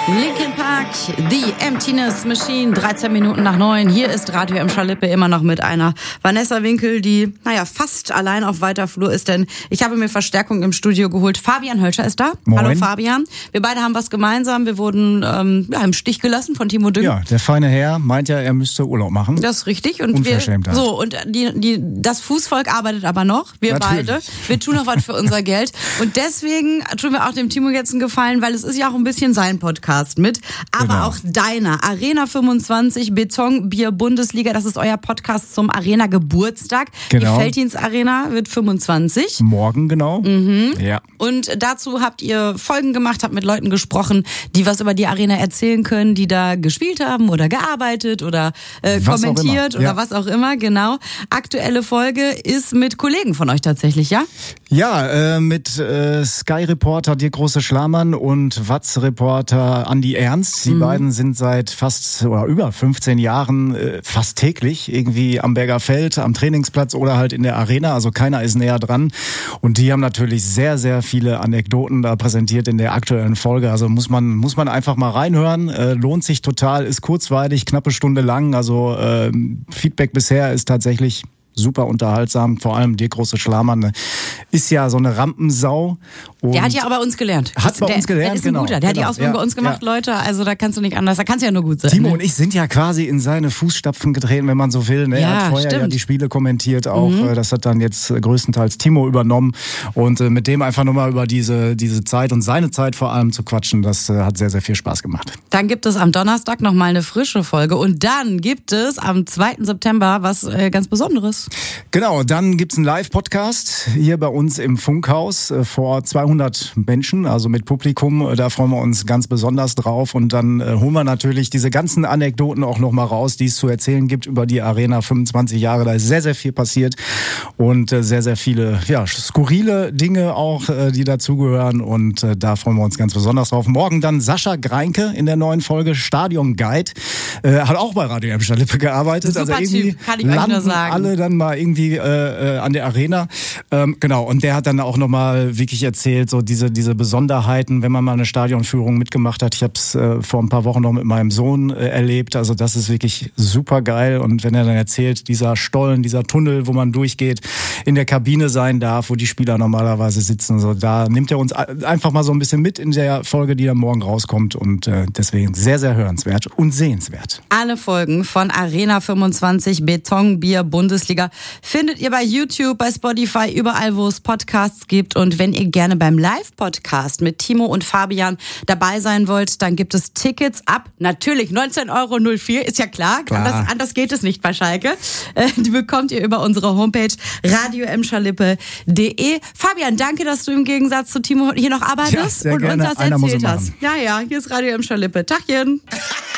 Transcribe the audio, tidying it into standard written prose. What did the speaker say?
Linkin Park, The Emptiness Machine, 13 Minuten nach 9. Hier ist Radio M. Schalippe immer noch mit einer Vanessa Winkel, die, fast allein auf weiter Flur ist, denn ich habe mir Verstärkung im Studio geholt. Fabian Hölscher ist da. Moin. Hallo Fabian. Wir beide haben was gemeinsam. Wir wurden im Stich gelassen von Timo Dünn. Ja, der feine Herr meint ja, er müsste Urlaub machen. Das ist richtig. Und Unverschämtheit. Das Fußvolk arbeitet aber noch. Wir Natürlich. beide. Wir tun noch was für unser Geld. Und deswegen tun wir auch dem Timo jetzt einen Gefallen, weil es ist ja auch ein bisschen sein Podcast mit, aber Genau. auch deiner. Arena 25, Beton, Bier, Bundesliga, das ist euer Podcast zum Arena-Geburtstag. Genau. Die Felddienst-Arena wird 25. Morgen, genau. Ja. Und dazu habt ihr Folgen gemacht, habt mit Leuten gesprochen, die was über die Arena erzählen können, die da gespielt haben oder gearbeitet oder Was auch kommentiert immer. oder Ja. was auch immer, genau. Aktuelle Folge ist mit Kollegen von euch tatsächlich, ja? Ja, mit Sky-Reporter Dirk Große-Schlamann und Watz-Reporter Andi Ernst. Die beiden sind seit fast oder über 15 Jahren fast täglich irgendwie am Berger Feld, am Trainingsplatz oder halt in der Arena. Also keiner ist näher dran. Und die haben natürlich sehr, sehr viele Anekdoten da präsentiert in der aktuellen Folge. Also muss man einfach mal reinhören. Lohnt sich total, ist kurzweilig, knappe Stunde lang. Also Feedback bisher ist tatsächlich super unterhaltsam, vor allem Dirk Große-Schlamann ist ja so eine Rampensau. Und Der hat ja auch bei uns gelernt. Hat bei uns gelernt, der ist ein genau. guter. Der hat die Genau, Ausbildung ja, bei uns gemacht, ja. Leute. Also da kannst du nicht anders. Da kannst du ja nur gut sein. Timo ne? und ich sind ja quasi in seine Fußstapfen getreten, wenn man so will. Ne? Ja, Er hat vorher ja stimmt. die Spiele kommentiert auch. Das hat dann jetzt größtenteils Timo übernommen. Und mit dem einfach nochmal über diese Zeit und seine Zeit vor allem zu quatschen, das hat sehr, sehr viel Spaß gemacht. Dann gibt es am Donnerstag nochmal eine frische Folge. Und dann gibt es am 2. September was ganz Besonderes. Genau, dann gibt's einen Live-Podcast hier bei uns im Funkhaus vor 200 Menschen, also mit Publikum. Da freuen wir uns ganz besonders drauf. Und dann holen wir natürlich diese ganzen Anekdoten auch nochmal raus, die es zu erzählen gibt über die Arena. 25 Jahre, da ist sehr, sehr viel passiert. Und sehr, sehr viele skurrile Dinge auch, die dazugehören. Und da freuen wir uns ganz besonders drauf. Morgen dann Sascha Greinke in der neuen Folge Stadion Guide. Hat auch bei Radio M. Schalippe gearbeitet. Super also irgendwie Typ, kann ich euch nur landen sagen. alle dann mal irgendwie an der Arena. Genau, und der hat dann auch nochmal wirklich erzählt, so diese Besonderheiten, wenn man mal eine Stadionführung mitgemacht hat. Ich habe es vor ein paar Wochen noch mit meinem Sohn erlebt. Also das ist wirklich super geil. Und wenn er dann erzählt, dieser Stollen, dieser Tunnel, wo man durchgeht, in der Kabine sein darf, wo die Spieler normalerweise sitzen, so da nimmt er uns einfach mal so ein bisschen mit in der Folge, die dann morgen rauskommt. Und deswegen sehr, sehr hörenswert und sehenswert. Alle Folgen von Arena 25, Beton, Bier, Bundesliga findet ihr bei YouTube, bei Spotify, überall, wo es Podcasts gibt. Und wenn ihr gerne beim Live-Podcast mit Timo und Fabian dabei sein wollt, dann gibt es Tickets ab, natürlich 19,04 €, ist ja klar. Anders geht es nicht bei Schalke. Die bekommt ihr über unsere Homepage radio-m-schalippe.de. Fabian, danke, dass du im Gegensatz zu Timo hier noch arbeitest Ja, sehr und gerne. uns das Einer muss erzählt es hast. machen. Ja, hier ist Radio M. Schalippe. Tachchen.